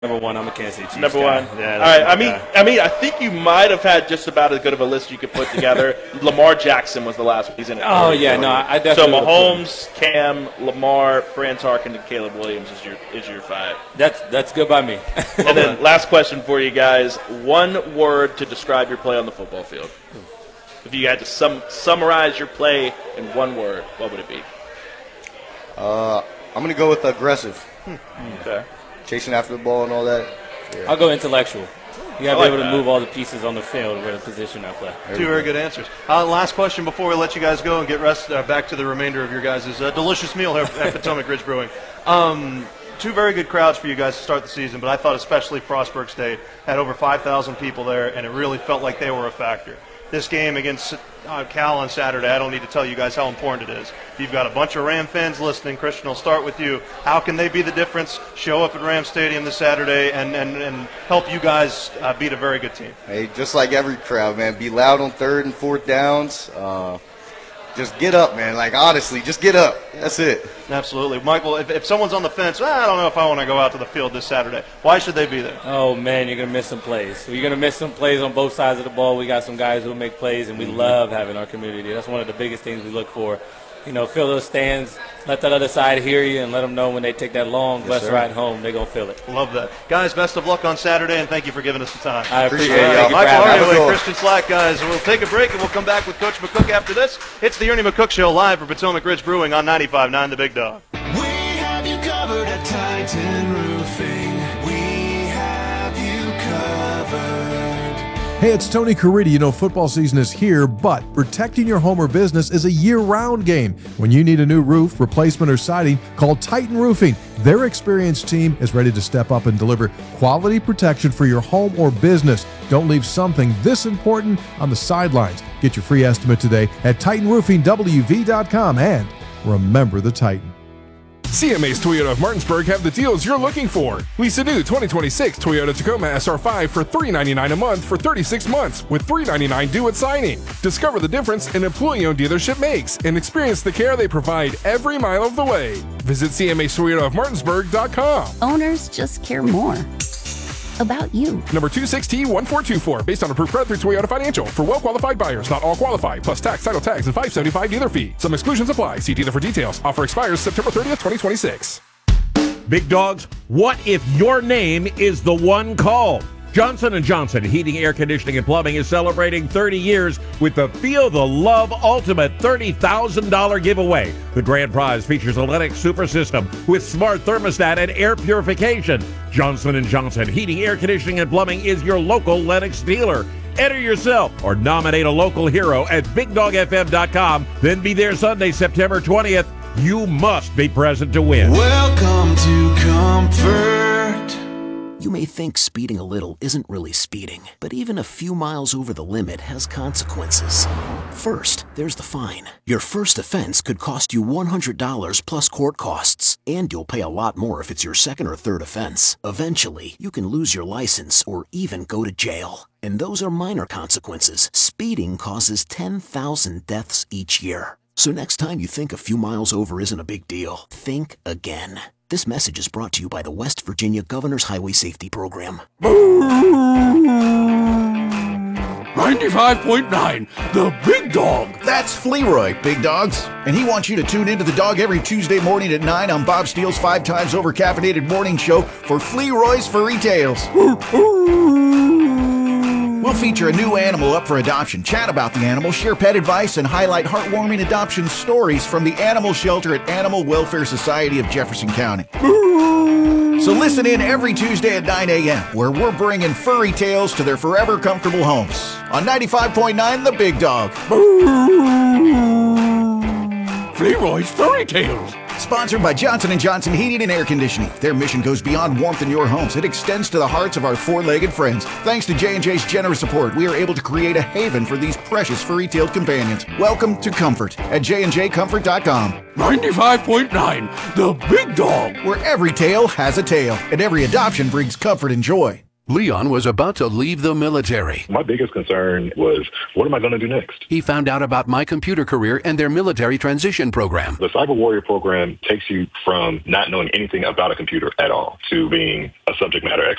Number one, I'm a Kansas City Chiefs Number guy. one. Yeah, all right. I I think you might have had just about as good of a list you could put together. Lamar Jackson was the last one. He's in it. Oh yeah, no, I definitely. So Mahomes, Cam, Lamar, Franz Harkin, and Caleb Williams is your five. That's good by me. And then last question for you guys: one word to describe your play on the football field. If you had to summarize your play in one word, what would it be? I'm gonna go with aggressive. Okay. Chasing after the ball and all that. Yeah. I'll go intellectual. You got to be able that. to move all the pieces on the field where the position I play. Two very good answers. Last question before we let you guys go and get back to the remainder of your guys' delicious meal here at Potomac Ridge Brewing. Two very good crowds for you guys to start the season, but I thought especially Frostburg State had over 5,000 people there, and it really felt like they were a factor. This game against Cal on Saturday, I don't need to tell you guys how important it is. You've got a bunch of Ram fans listening. Christian, I'll start with you. How can they be the difference? Show up at Ram Stadium this Saturday and help you guys beat a very good team. Hey, just like every crowd, man, be loud on third and fourth downs. Just get up, man. Like, honestly, just get up. That's it. Absolutely. Michael, if someone's on the fence, I don't know if I want to go out to the field this Saturday, why should they be there? Oh, man, you're going to miss some plays. You're going to miss some plays on both sides of the ball. We got some guys who make plays, and we love having our community. That's one of the biggest things we look for. You know, fill those stands, let that other side hear you, and let them know when they take that long bus ride home, they're going to feel it. Love that. Guys, best of luck on Saturday, and thank you for giving us the time. I appreciate it. y'all. Michael Hardaway, Christian Slack, guys. We'll take a break, and we'll come back with Coach McCook after this. It's the Ernie McCook Show live for Potomac Ridge Brewing on 95.9 The Big Dog. We have you covered at Titan Roofing. We have you covered. Hey, it's Tony Caridi. You know, football season is here, but protecting your home or business is a year-round game. When you need a new roof, replacement, or siding, call Titan Roofing. Their experienced team is ready to step up and deliver quality protection for your home or business. Don't leave something this important on the sidelines. Get your free estimate today at TitanRoofingWV.com, and remember the Titan. CMA's Toyota of Martinsburg have the deals you're looking for. Lease a new 2026 Toyota Tacoma SR5 for $399 a month for 36 months with $399 due at signing. Discover the difference an employee-owned dealership makes and experience the care they provide every mile of the way. Visit CMA's Owners just care more about you. Number 26T1424, based on approved credit through Toyota Financial. For well-qualified buyers, not all qualify, plus tax, title tags, and $575 dealer fee. Some exclusions apply. See dealer for details. Offer expires September 30th, 2026. Big dogs, what if your name is the one called? Johnson & Johnson Heating, Air Conditioning, and Plumbing is celebrating 30 years with the Feel the Love Ultimate $30,000 giveaway. The grand prize features a Lennox Super System with smart thermostat and air purification. Johnson & Johnson Heating, Air Conditioning, and Plumbing is your local Lennox dealer. Enter yourself or nominate a local hero at BigDogFM.com. Then be there Sunday, September 20th. You must be present to win. Welcome to Comfort. You may think speeding a little isn't really speeding, but even a few miles over the limit has consequences. First, there's the fine. Your first offense could cost you $100 plus court costs, and you'll pay a lot more if it's your second or third offense. Eventually, you can lose your license or even go to jail. And those are minor consequences. Speeding causes 10,000 deaths each year. So next time you think a few miles over isn't a big deal, think again. This message is brought to you by the West Virginia Governor's Highway Safety Program. 95.9, The Big Dog. That's Fleroy, Big Dogs. And he wants you to tune into The Dog every Tuesday morning at 9 on Bob Steele's 5 times over caffeinated morning show for Fleroy's Furry Tales. We'll feature a new animal up for adoption, chat about the animal, share pet advice, and highlight heartwarming adoption stories from the animal shelter at Animal Welfare Society of Jefferson County. So listen in every Tuesday at 9 a.m., where we're bringing furry tales to their forever comfortable homes. On 95.9, The Big Dog. Fleroy's Furry Tales. Sponsored by Johnson & Johnson Heating and Air Conditioning. Their mission goes beyond warmth in your homes. It extends to the hearts of our four-legged friends. Thanks to J&J's generous support, we are able to create a haven for these precious furry-tailed companions. Welcome to comfort at jnjcomfort.com. 95.9, The Big Dog. Where every tale has a tale, and every adoption brings comfort and joy. Leon was about to leave the military. My biggest concern was, what am I going to do next? He found out about My Computer Career and their military transition program. The Cyber Warrior program takes you from not knowing anything about a computer at all to being a subject matter expert